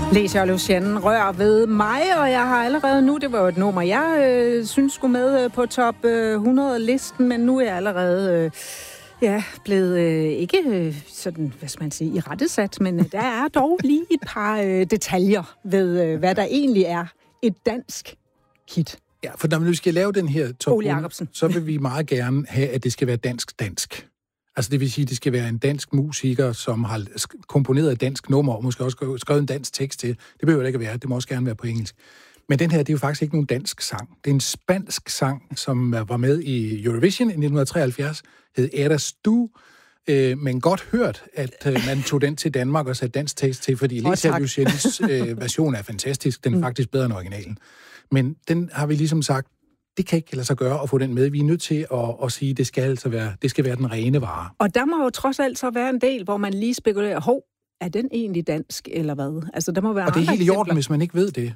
Lecia Lucienne rør ved mig, og jeg har allerede nu, det var jo et nummer, jeg synes skulle med på top 100-listen, men nu er jeg allerede blevet ikke sådan, hvad skal man sige, irettesat, men der er dog lige et par detaljer ved, hvad der egentlig er et dansk hit. Ja, for når vi skal lave den her top 100, så vil vi meget gerne have, at det skal være dansk. Altså det vil sige, at det skal være en dansk musiker, som har komponeret et dansk nummer, og måske også skrevet en dansk tekst til. Det behøver det ikke at være, det må også gerne være på engelsk. Men den her, det er jo faktisk ikke nogen dansk sang. Det er en spansk sang, som var med i Eurovision i 1973, hed Eras Du, men godt hørt, at man tog den til Danmark og satte dansk tekst til, fordi Lecia Luciennes version er fantastisk. Den er faktisk bedre end originalen. Men den har vi ligesom sagt, det kan ikke lade sig gøre at få den med. Vi er nødt til at sige, at det skal være den rene vare. Og der må jo trods alt så være en del, hvor man lige spekulerer, er den egentlig dansk, eller hvad? Altså, der må være og det er helt i orden, eksempler. hvis man ikke ved det.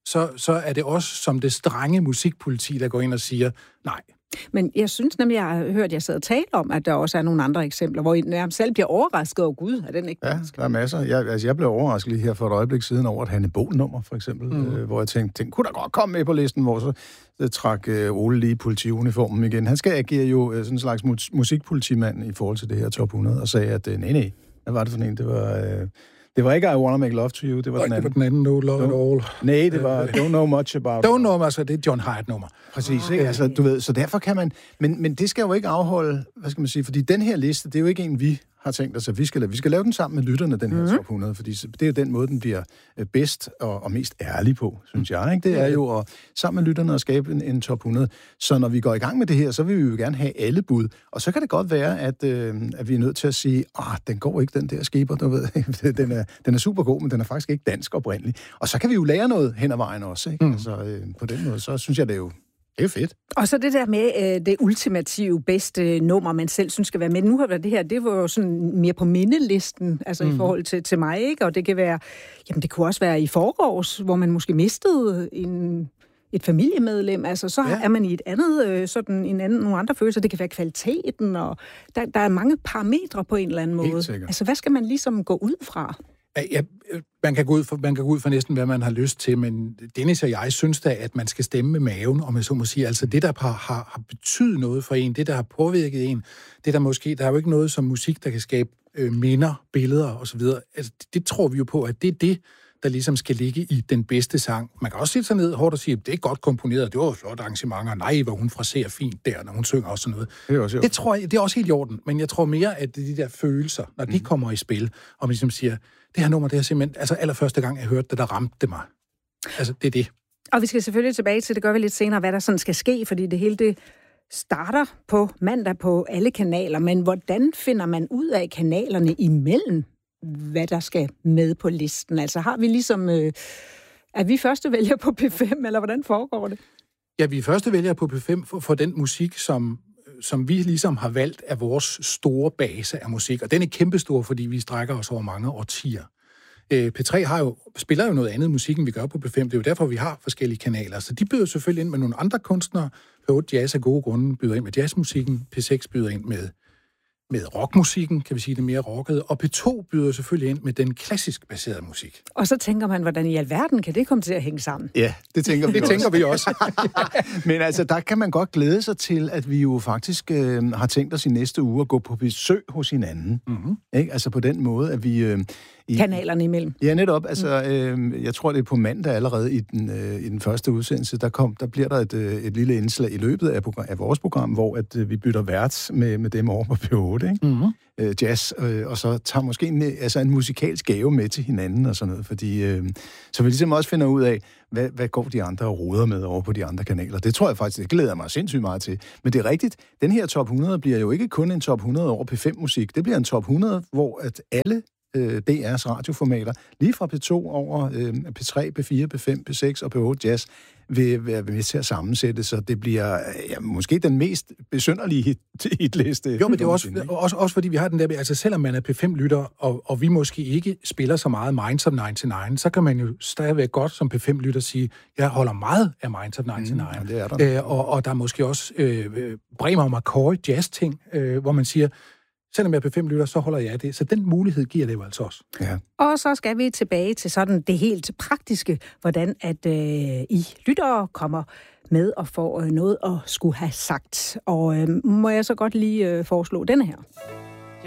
Så er det også som det strenge musikpoliti, der går ind og siger, nej. Men jeg synes nemlig, jeg har hørt, jeg sad og tale om, at der også er nogle andre eksempler, hvor jeg selv bliver overrasket over, Gud, er den ikke dansk? Ja, der er masser. Jeg blev overrasket lige her for et øjeblik siden over et Hanne Bol-nummer, for eksempel, hvor jeg tænkte, den kunne da godt komme med på listen, hvor så trak Ole lige politiuniformen igen. Han skal agere jo sådan en slags musikpolitimand i forhold til det her top 100, og sagde, at nej, hvad var det for en? Det var ikke I Wanna Make Love to You, det var den anden. Det var den anden, No Love at All. Nej, det var Don't Know Much About. Don't Know, altså det er John Hyatt-nummer. Præcis, ikke? Altså, du ved, så derfor kan man... Men det skal jo ikke afholde, hvad skal man sige, fordi den her liste, det er jo ikke en, vi har tænkt os, at vi skal lave den sammen med lytterne, den her top 100, fordi det er jo den måde, den bliver bedst og mest ærlig på, synes jeg, ikke? Det er jo at sammen med lytterne at skabe en top 100. Så når vi går i gang med det her, så vil vi jo gerne have alle bud. Og så kan det godt være, at vi er nødt til at sige, den går ikke, den der skipper, du ved. den er super god, men den er faktisk ikke dansk oprindelig. Og så kan vi jo lære noget hen ad vejen også, ikke? Altså, på den måde, så synes jeg, det er jo fedt. Og så det der med det ultimative bedste nummer, man selv synes skal være med. Nu har det her, det var jo sådan mere på mindelisten, altså i forhold til mig, ikke? Og det kan være, det kunne også være i forgårs, hvor man måske mistede et familiemedlem. Altså så er man i et andet, nogle andre følelser. Det kan være kvaliteten, og der er mange parametre på en eller anden måde. Altså hvad skal man ligesom gå ud fra? Ja, man kan gå ud fra næsten, hvad man har lyst til, men Dennis og jeg synes da, at man skal stemme med maven, om jeg så må sige. Altså det, der har betydet noget for en, det, der har påvirket en, det der måske, der er jo ikke noget som musik, der kan skabe minder, billeder osv. Altså det tror vi jo på, at det er det, der ligesom skal ligge i den bedste sang. Man kan også sætte sig ned hårdt og sige, at det er godt komponeret, det var et flot arrangementer, nej, hvor hun fraserer fint der, når hun synger og sådan noget. Det tror jeg, det er også helt i orden, men jeg tror mere, at det er de der følelser, når de kommer i spil, og man ligesom siger, det her nummer, det er simpelthen, altså allerførste gang, jeg hørte det, der ramte det mig. Altså, det er det. Og vi skal selvfølgelig tilbage til, det gør vi lidt senere, hvad der sådan skal ske, fordi det hele, det starter på mandag på alle kanaler, men hvordan finder man ud af kanalerne imellem, hvad der skal med på listen? Altså har vi ligesom, er vi første vælger på P5, eller hvordan foregår det? Ja, vi er første vælger på P5 for den musik, som vi ligesom har valgt af vores store base af musik, og den er kæmpestor, fordi vi strækker os over mange årtier. P3 spiller jo noget andet musik, end vi gør på P5. Det er jo derfor, vi har forskellige kanaler. Så de byder selvfølgelig ind med nogle andre kunstnere. P8 Jazz af gode grunde byder ind med jazzmusikken. P6 byder ind med rockmusikken, kan vi sige det mere rocket, og P2 byder selvfølgelig ind med den klassisk baserede musik. Og så tænker man, hvordan i alverden kan det komme til at hænge sammen? Ja, det tænker vi det også. Tænker vi også. Men altså, der kan man godt glæde sig til, at vi jo faktisk har tænkt os i næste uge at gå på besøg hos hinanden. Ikke? Altså på den måde, at vi... kanalerne imellem. Ja, netop. Altså, jeg tror, det er på mandag allerede i den første udsendelse, der bliver der et lille indslag i løbet af vores program, hvor at vi bytter vært med dem over på P8, ikke? Jazz, og så tager måske en musikalsk gave med til hinanden og sådan noget, fordi så vi ligesom også finder ud af, hvad går de andre og roder med over på de andre kanaler. Det tror jeg faktisk, det glæder mig sindssygt meget til. Men det er rigtigt, den her top 100 bliver jo ikke kun en top 100 over P5-musik, det bliver en top 100, hvor at alle DR's radioformater, lige fra P2 over P3, P4, P5, P6 og P8 Jazz, vil være med til at sammensætte, så det bliver måske den mest besynderlige hitliste. Jo, men det er også fordi vi har den der, altså selvom man er P5-lytter, og vi måske ikke spiller så meget Minds of 99, så kan man jo stadigvæk godt som P5-lytter sige, jeg holder meget af Minds of 99. Det er der. Og der er måske også Bremer og McCoy jazz-ting, hvor man siger, selvom jeg er P5-lytter, så holder jeg af det. Så den mulighed giver det jo altså også. Ja. Og så skal vi tilbage til sådan det helt praktiske, hvordan at I lyttere kommer med og får noget at skulle have sagt. Og må jeg så godt lige foreslå denne her.